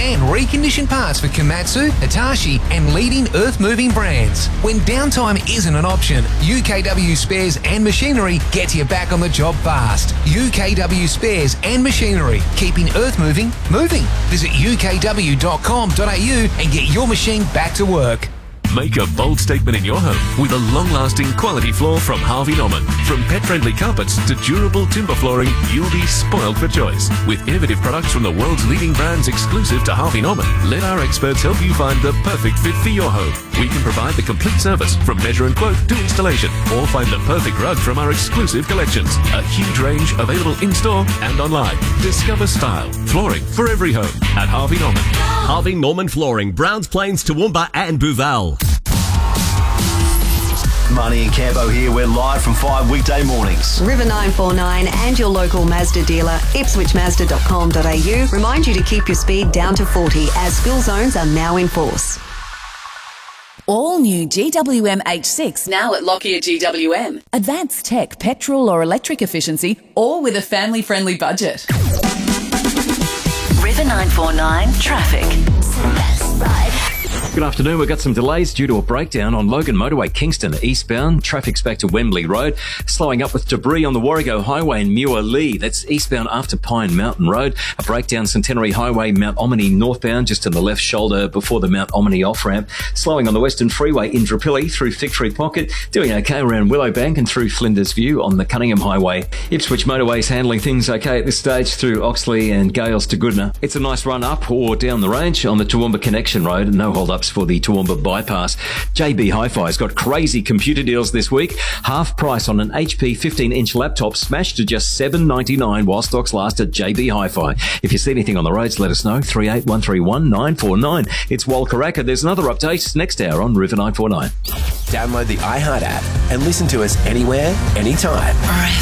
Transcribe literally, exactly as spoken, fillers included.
and recondition parts for Komatsu, Hitachi and leading earth-moving brands. When downtime isn't an option, U K W Spares and Machinery gets you back on the job fast. U K W Spares and Machinery, keeping earth moving, moving. Visit u k w dot com dot a u and get your machine back to work. Make a bold statement in your home with a long-lasting quality floor from Harvey Norman. From pet-friendly carpets to durable timber flooring, you'll be spoiled for choice. With innovative products from the world's leading brands exclusive to Harvey Norman, let our experts help you find the perfect fit for your home. We can provide the complete service from measure and quote to installation, or find the perfect rug from our exclusive collections. A huge range available in-store and online. Discover style, flooring for every home at Harvey Norman. Harvey Norman Flooring, Browns Plains, Toowoomba and Booval. Marnie and Cambo here. We're live from five weekday mornings. River nine four nine and your local Mazda dealer, ipswich mazda dot com dot a u, remind you to keep your speed down to forty as school zones are now in force. All new G W M H six now at Lockyer G W M. Advanced tech, petrol or electric efficiency, all with a family-friendly budget. River nine four nine traffic. Good afternoon. We've got some delays due to a breakdown on Logan Motorway, Kingston eastbound. Traffic's back to Wembley Road. Slowing up with debris on the Warrego Highway in Muir Lee. That's eastbound after Pine Mountain Road. A breakdown Centenary Highway, Mount Omni northbound, just in the left shoulder before the Mount Omni off-ramp. Slowing on the Western Freeway in Drapilli through Victory Pocket. Doing okay around Willowbank and through Flinders View on the Cunningham Highway. Ipswich Motorway's handling things okay at this stage through Oxley and Gales to Goodna. It's a nice run up or down the range on the Toowoomba Connection Road. No hold-ups for the Toowoomba bypass. J B Hi-Fi's got crazy computer deals this week. Half price on an H P fifteen inch laptop smashed to just seven ninety-nine while stocks last at J B Hi-Fi. If you see anything on the roads, let us know. three eight one three one nine four nine. It's Wal Karaka. There's another update next hour on River nine four nine. Download the iHeart app and listen to us anywhere, anytime.